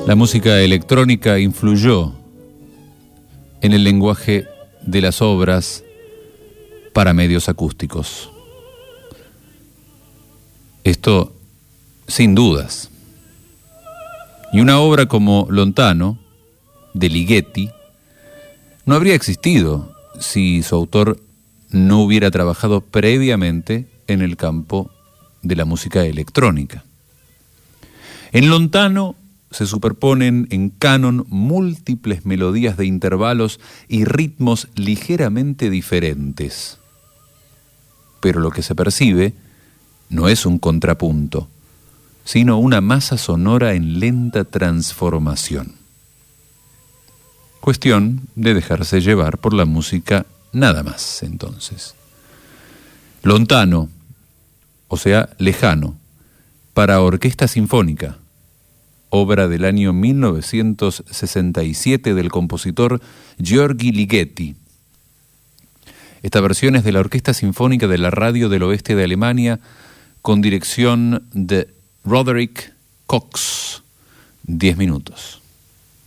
La música electrónica influyó en el lenguaje de las obras para medios acústicos. Esto sin dudas. Y una obra como Lontano, de Ligeti, no habría existido si su autor no hubiera trabajado previamente en el campo de la música electrónica. En Lontano se superponen en canon múltiples melodías de intervalos y ritmos ligeramente diferentes. Pero lo que se percibe no es un contrapunto, sino una masa sonora en lenta transformación. Cuestión de dejarse llevar por la música nada más, entonces. Lontano, o sea, lejano, para orquesta sinfónica, obra del año 1967 del compositor György Ligeti. Esta versión es de la Orquesta Sinfónica de la Radio del Oeste de Alemania, con dirección de Roderick Cox. 10 minutos.